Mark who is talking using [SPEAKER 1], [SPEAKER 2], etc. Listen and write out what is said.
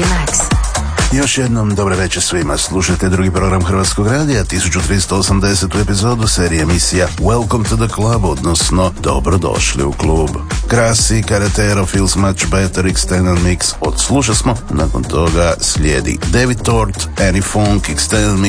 [SPEAKER 1] Max.
[SPEAKER 2] Još jednom dobre večer svima, slušajte drugi program Hrvatskog radija, 1380. epizodu serije emisija Welcome to the Club, odnosno Dobrodošli u klub. Krasi, Karatero, Feels Much Better, Extended Mix, odslušali smo, nakon toga slijedi David Tort, Annie Funk, Extended